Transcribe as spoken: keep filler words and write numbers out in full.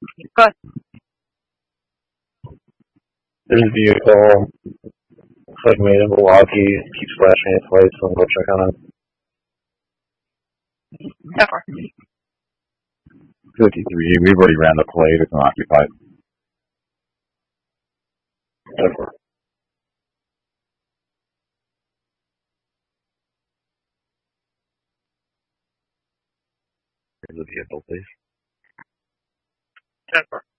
Go ahead. There's a vehicle. Looks like made in Milwaukee. Keeps flashing its lights. So I'm going to check on it. Go for it. fifty-three. We've already ran the plate. It's unoccupied. Go for it. Here's the vehicle, please. Go for it.